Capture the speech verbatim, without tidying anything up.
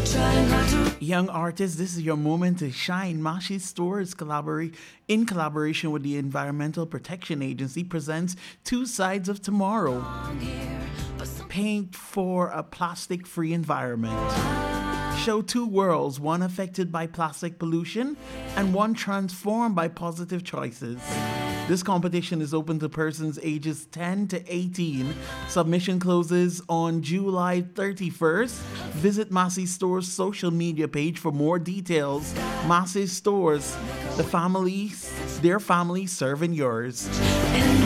Young artists, this is your moment to shine. Mashi Stores collaborate in collaboration with the Environmental Protection Agency presents Two Sides of Tomorrow. Paint for a plastic-free environment. Show two worlds, one affected by plastic pollution and one transformed by positive choices. This competition is open to persons ages ten to eighteen. Submission closes on July thirty-first. Visit Massey Stores' social media page for more details. Massey Stores, the family, their family serving yours.